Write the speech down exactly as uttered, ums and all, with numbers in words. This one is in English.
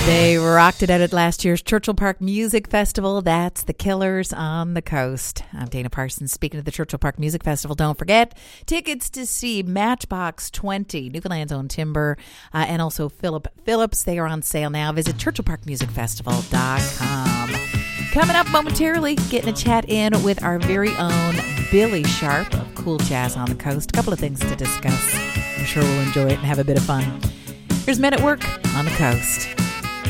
They rocked it out at last year's Churchill Park Music Festival. That's the Killers on the Coast. I'm Dana Parsons. Speaking of the Churchill Park Music Festival, don't forget tickets to see Matchbox twenty, Newfoundland's own Timber, uh, and also Philip Phillips. They are on sale now. Visit churchill park music festival dot com. Coming up momentarily, getting a chat in with our very own Billy Sharp of Cool Jazz on the Coast. A couple of things to discuss. I'm sure we'll enjoy it and have a bit of fun. Here's Men at Work on the Coast.